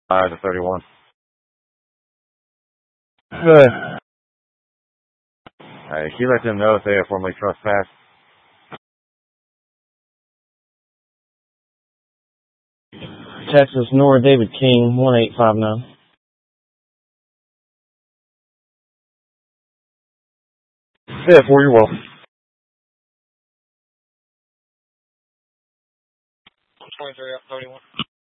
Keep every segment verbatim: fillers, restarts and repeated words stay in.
five to thirty-one. Good. Alright, can you let them know if they are formally trespassed? Texas, Nora David King, one eight five nine. Yeah, for you well. twenty-three up thirty-one.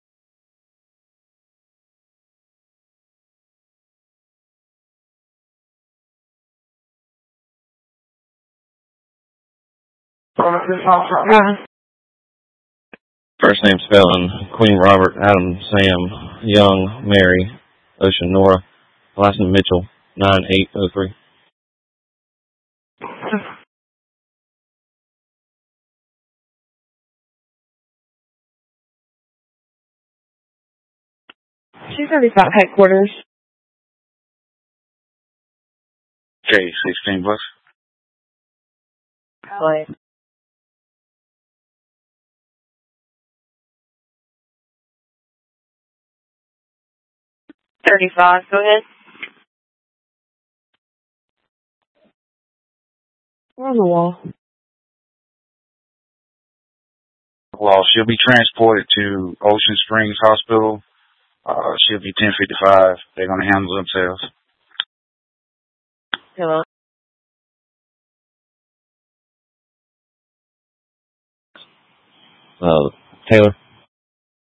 First name spelling, Queen Robert, Adam, Sam, Young, Mary, Ocean, Nora. Last name Mitchell, nine eight oh three. two thirty-five headquarters. Okay, sixteen bucks. Like, thirty-five, go ahead. We're on the wall. Well, she'll be transported to Ocean Springs Hospital. Uh, she'll be ten fifty-five. They're going to handle themselves. Hello. Uh, Taylor.